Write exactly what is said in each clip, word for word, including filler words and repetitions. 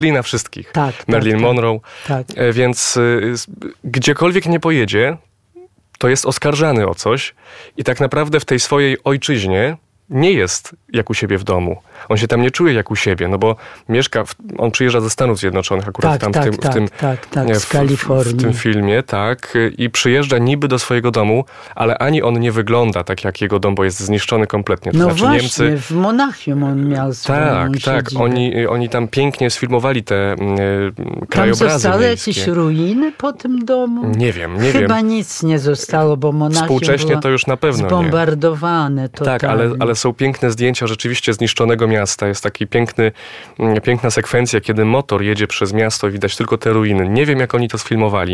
na wszystkich. Tak, Marilyn tak, Monroe. Tak. Więc y, gdziekolwiek nie pojedzie, to jest oskarżany o coś i tak naprawdę w tej swojej ojczyźnie nie jest jak u siebie w domu. On się tam nie czuje jak u siebie, no bo mieszka, w, on przyjeżdża ze Stanów Zjednoczonych akurat tak, tam tak, w tym, tak, w tym, tak, tak, nie, z Kalifornii. W, w tym filmie, tak, i przyjeżdża niby do swojego domu, ale ani on nie wygląda tak jak jego dom, bo jest zniszczony kompletnie. To no znaczy właśnie, Niemcy, w Monachium on miał swoją Tak, tak, siedzibę. oni, oni tam pięknie sfilmowali te y, krajobrazy Tam zostały miejskie. jakieś ruiny po tym domu? Nie wiem, nie Chyba wiem. nic nie zostało, bo Monachium Współcześnie było to już na pewno nie. zbombardowane totalnie. Tak, ale, ale są piękne zdjęcia rzeczywiście zniszczonego miasta. Jest taki piękny, piękna sekwencja, kiedy motor jedzie przez miasto i widać tylko te ruiny. Nie wiem, jak oni to sfilmowali,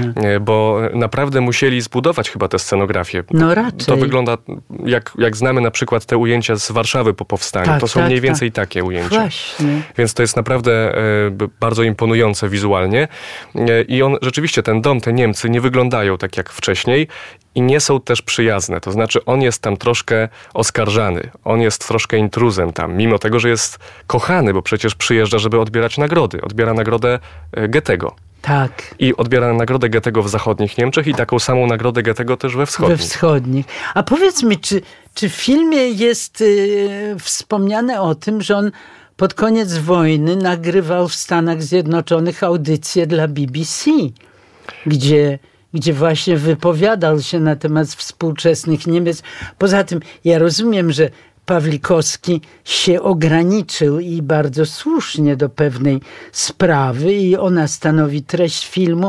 bo naprawdę musieli zbudować chyba tę scenografię. No raczej. To wygląda, jak, jak znamy na przykład te ujęcia z Warszawy po powstaniu. Tak, to są tak, mniej więcej tak. takie ujęcia. Właśnie. Więc to jest naprawdę e, bardzo imponujące wizualnie. E, I on rzeczywiście, ten dom, te Niemcy nie wyglądają tak jak wcześniej i nie są też przyjazne. To znaczy on jest tam troszkę oskarżany. On jest troszkę intruzem tam, mimo tego, że jest kochany, bo przecież przyjeżdża, żeby odbierać nagrody. Odbiera nagrodę e, Goethego. Tak. I odbiera nagrodę Goethego w zachodnich Niemczech i taką samą nagrodę Goethego też we wschodnich. We wschodnich. A powiedz mi, czy, czy w filmie jest y, wspomniane o tym, że on pod koniec wojny nagrywał w Stanach Zjednoczonych audycję dla B B C, gdzie, gdzie właśnie wypowiadał się na temat współczesnych Niemiec. Poza tym ja rozumiem, że Pawlikowski się ograniczył i bardzo słusznie do pewnej sprawy i ona stanowi treść filmu,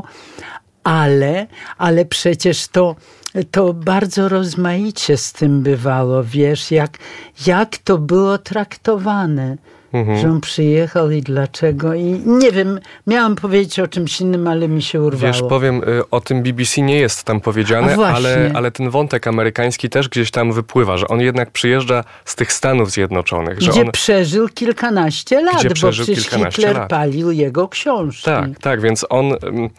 ale, ale przecież to, to bardzo rozmaicie z tym bywało, wiesz, jak, jak to było traktowane. Mhm. Że on przyjechał i dlaczego. I nie wiem, miałam powiedzieć o czymś innym, ale mi się urwało. Wiesz, powiem, o tym B B C nie jest tam powiedziane, ale, ale ten wątek amerykański też gdzieś tam wypływa, że on jednak przyjeżdża z tych Stanów Zjednoczonych. Że gdzie on, przeżył kilkanaście lat, gdzie bo przeżył przecież kilkanaście Hitler lat. palił jego książki. Tak, tak, więc on...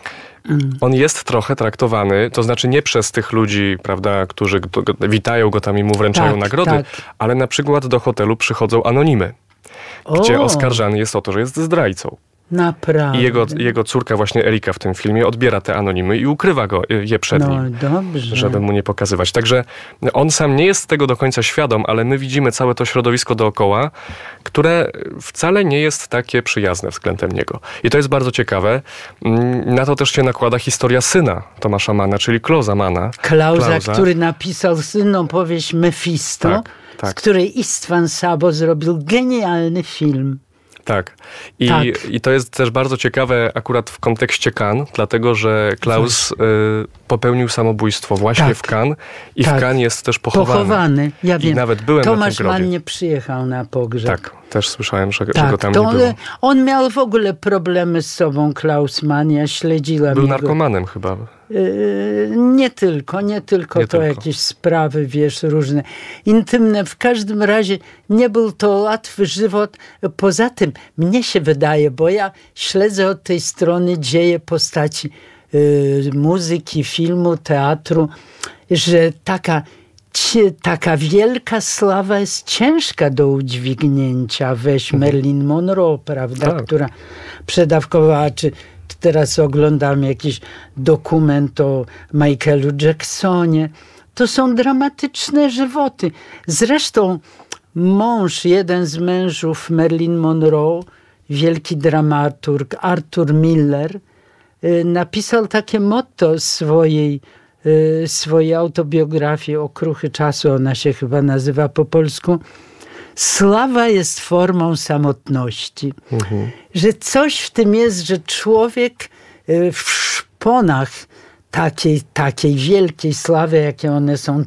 On jest trochę traktowany, to znaczy nie przez tych ludzi, prawda, którzy go, witają go tam i mu wręczają tak, nagrody, tak. ale na przykład do hotelu przychodzą anonimy, gdzie o. oskarżany jest o to, że jest zdrajcą. Naprawdę. I jego, jego córka właśnie Erika w tym filmie odbiera te anonimy i ukrywa go, je przed no, nim, dobrze. żeby mu nie pokazywać. Także on sam nie jest tego do końca świadom, ale my widzimy całe to środowisko dookoła, które wcale nie jest takie przyjazne względem niego. I to jest bardzo ciekawe. Na to też się nakłada historia syna Tomasza Manna, czyli Klausa Manna. Klausa, Klausa. który napisał synną powieść Mefisto, tak, tak. z której Istvan Sabo zrobił genialny film. Tak. I, tak. I to jest też bardzo ciekawe akurat w kontekście Cannes, dlatego że Klaus y, popełnił samobójstwo właśnie tak. w Cannes i tak. w Cannes jest też pochowany. Pochowany, ja wiem. I nawet byłem Tomasz na tym grobie. Mann nie przyjechał na pogrzeb. Tak, też słyszałem, że, tak, że go tam to nie było. On miał w ogóle problemy z sobą, Klaus Mann, ja śledziłam Był jego... narkomanem chyba. Yy, nie tylko, nie tylko nie to tylko. jakieś sprawy, wiesz, różne intymne. W każdym razie nie był to łatwy żywot. Poza tym, mnie się wydaje, bo ja śledzę od tej strony dzieje postaci yy, muzyki, filmu, teatru, że taka, ci, taka wielka sława jest ciężka do udźwignięcia. Weź Marilyn Monroe, prawda, tak. która przedawkowała, czy teraz oglądam jakiś dokument o Michaelu Jacksonie. To są dramatyczne żywoty. Zresztą mąż, jeden z mężów Marilyn Monroe, wielki dramaturg Arthur Miller, napisał takie motto swojej, swojej autobiografii Okruchy czasu, ona się chyba nazywa po polsku. Sława jest formą samotności. Mhm. Że coś w tym jest, że człowiek w szponach takiej, takiej wielkiej sławy, jakie one są